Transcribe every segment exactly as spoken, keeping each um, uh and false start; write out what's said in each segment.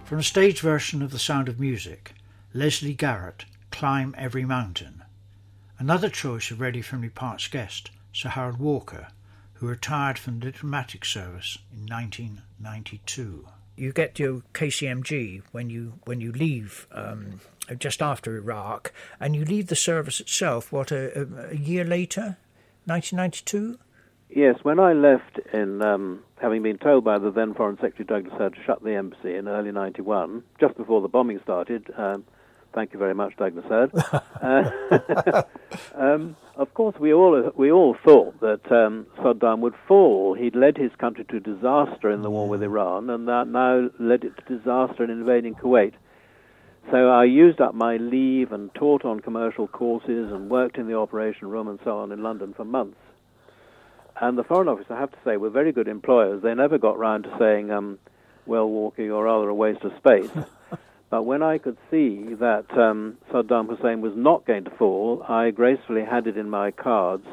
From the stage version of The Sound of Music, Leslie Garrett, Climb Every Mountain. Another choice of Radio Friendly Parts guest, Sir Harold Walker, who retired from the diplomatic service in nineteen ninety-two. You get your K C M G when you when you leave um, just after Iraq, and you leave the service itself, what, a, a year later, nineteen ninety-two? Yes, when I left, in um, having been told by the then Foreign Secretary Douglas Hurd to shut the embassy in early ninety-one, just before the bombing started, um, thank you very much, Douglas Hurd. uh, um, of course, we all we all thought that um, Saddam would fall. He'd led his country to disaster in the war with Iran, and that now led it to disaster in invading Kuwait. So I used up my leave and taught on commercial courses and worked in the operation room and so on in London for months. And the Foreign Office, I have to say, were very good employers. They never got round to saying, um, well, Walker, you're rather a waste of space. But when I could see that um, Saddam Hussein was not going to fall, I gracefully had it in my cards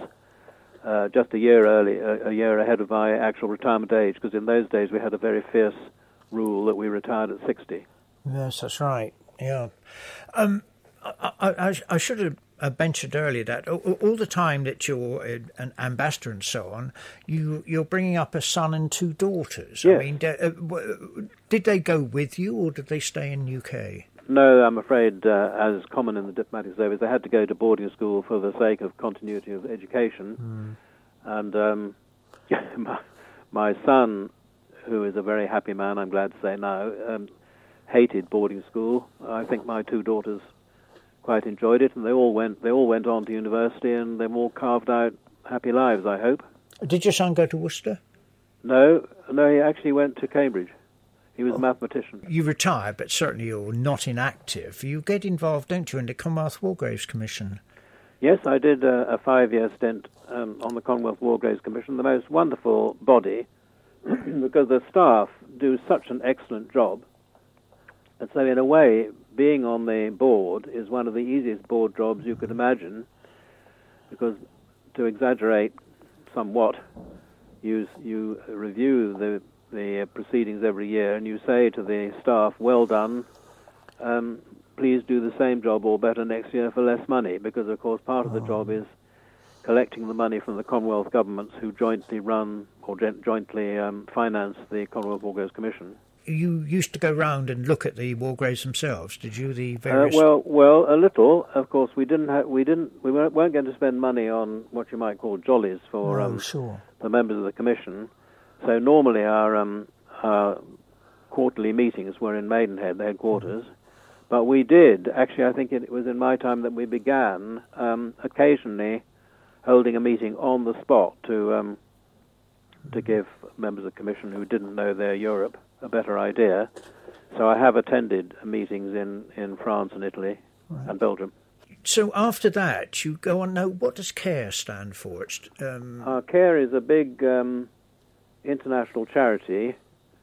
uh, just a year early, a, a year ahead of my actual retirement age, because in those days we had a very fierce rule that we retired at sixty. Yes, that's right. Yeah. Um, I, I, I should have uh, mentioned earlier that all, all the time that you're an ambassador and so on, you, you're bringing up a son and two daughters. Yes. I mean, uh, did they go with you or did they stay in U K? No, I'm afraid, uh, as common in the diplomatic service, they had to go to boarding school for the sake of continuity of education. Mm. And um, my, my son, who is a very happy man, I'm glad to say now, um, hated boarding school. I think my two daughters quite enjoyed it, and they all went. They all went on to university, and they've all carved out happy lives, I hope. Did your son go to Worcester? No, no, he actually went to Cambridge. He was oh. a mathematician. You retired, but certainly you're not inactive. You get involved, don't you, in the Commonwealth War Graves Commission? Yes, I did a, a five-year stint um, on the Commonwealth War Graves Commission, the most wonderful body, because the staff do such an excellent job. And so, in a way, being on the board is one of the easiest board jobs you could imagine, because, to exaggerate somewhat, you you review the the proceedings every year, and you say to the staff, "Well done. Um, please do the same job or better next year for less money," because, of course, part of the job is collecting the money from the Commonwealth governments who jointly run or jointly um, finance the Commonwealth War Graves Commission. You used to go round and look at the war graves themselves, did you? The various. Uh, well, well, a little. Of course, we didn't. Ha- we didn't. We weren't, weren't going to spend money on what you might call jollies for oh, um, sure. the members of the commission. So normally our, um, our quarterly meetings were in Maidenhead, the headquarters. Mm-hmm. But we did actually. I think it was in my time that we began um, occasionally holding a meeting on the spot to um, to give members of the commission who didn't know their Europe a better idea. So I have attended meetings in, in France and Italy right. and Belgium. So after that, you go on. Now, what does CARE stand for? It's, um... uh, CARE is a big um, international charity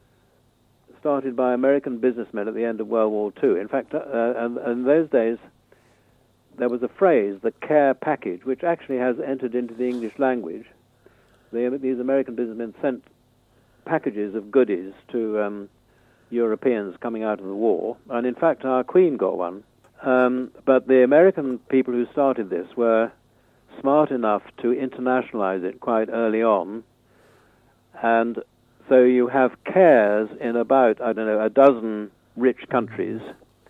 started by American businessmen at the end of World War Two. In fact, uh, and, and in those days, there was a phrase, the CARE package, which actually has entered into the English language. The, these American businessmen sent packages of goodies to um, Europeans coming out of the war, and in fact our Queen got one. Um, but the American people who started this were smart enough to internationalize it quite early on, and so you have CARES in about, I don't know, a dozen rich countries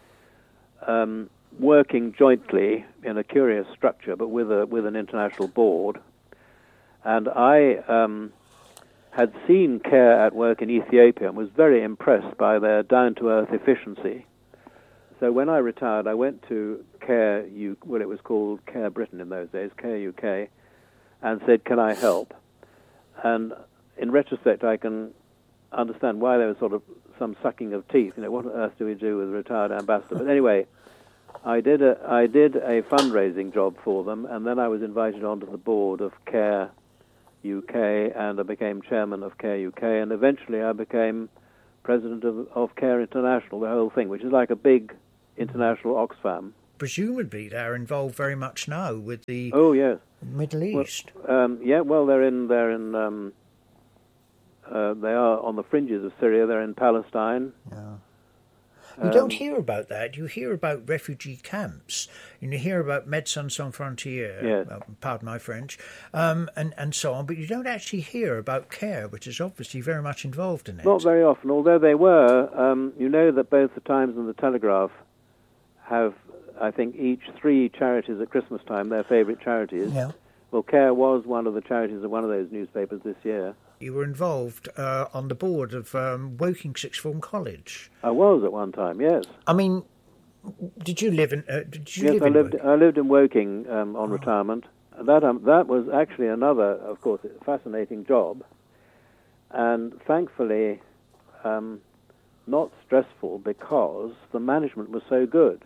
um, working jointly in a curious structure, but with a with an international board. And I um, had seen CARE at work in Ethiopia and was very impressed by their down-to-earth efficiency. So when I retired, I went to CARE, U- well, it was called CARE Britain in those days, CARE U K, and said, can I help? And in retrospect, I can understand why there was sort of some sucking of teeth. You know, what on earth do we do with a retired ambassador? But anyway, I did a, I did a fundraising job for them, and then I was invited onto the board of CARE U K, and I became chairman of CARE U K, and eventually I became president of, of CARE International, the whole thing, which is like a big international Oxfam. Presumably they're involved very much now with the oh yes Middle East. Well, um, yeah, well they're in they're in um, uh, they are on the fringes of Syria. They're in Palestine. Yeah. You um, don't hear about that. You hear about refugee camps. And you hear about Médecins Sans Frontières, yes. uh, pardon my French, um, and, and so on. But you don't actually hear about CARE, which is obviously very much involved in it. Not very often, although they were. Um, you know that both the Times and the Telegraph have, I think, each three charities at Christmas time, their favourite charities. Yeah. Well, CARE was one of the charities of one of those newspapers this year. You were involved uh, on the board of um, Woking Sixth Form College. I was at one time, yes. I mean, did you live in? Uh, did you yes, live I in lived. Woking? I lived in Woking um, on oh. retirement. That um, that was actually another, of course, fascinating job, and thankfully, um, not stressful because the management was so good.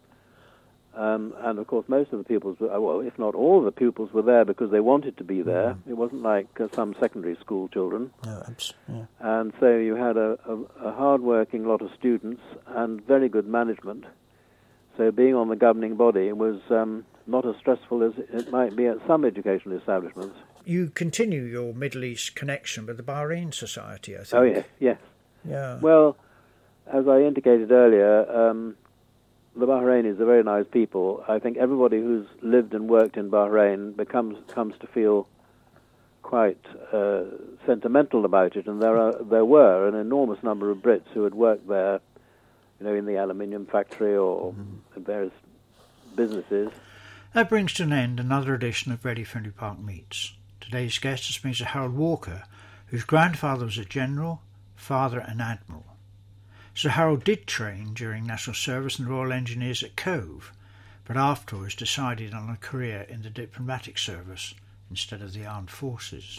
Um, and, of course, most of the pupils, were, well, if not all the pupils, were there because they wanted to be there. Mm. It wasn't like uh, some secondary school children. No, yeah. And so you had a, a, a hard-working lot of students and very good management. So being on the governing body was um, not as stressful as it might be at some educational establishments. You continue your Middle East connection with the Bahrain Society, I think. Oh, yes, yes. Yeah. Well, as I indicated earlier, um, the Bahrainis are very nice people. I think everybody who's lived and worked in Bahrain becomes comes to feel quite uh, sentimental about it, and there are there were an enormous number of Brits who had worked there, you know, in the aluminium factory or mm-hmm. various businesses. That brings to an end another edition of Ready Friendly Park Meets. Today's guest is Mister Harold Walker, whose grandfather was a general, father an admiral. Sir Harold did train during national service in the Royal Engineers at Cove, but afterwards decided on a career in the diplomatic service instead of the armed forces.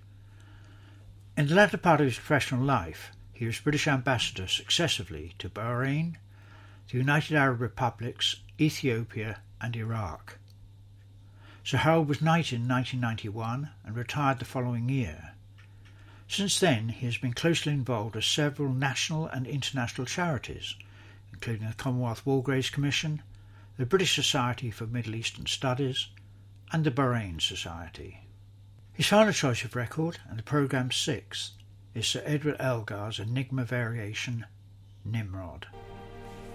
In the latter part of his professional life, he was British ambassador successively to Bahrain, the United Arab Republics, Ethiopia and Iraq. Sir Harold was knighted in nineteen ninety-one and retired the following year. Since then, he has been closely involved with several national and international charities, including the Commonwealth War Graves Commission, the British Society for Middle Eastern Studies, and the Bahrain Society. His final choice of record, and the programme's sixth, is Sir Edward Elgar's Enigma variation, Nimrod.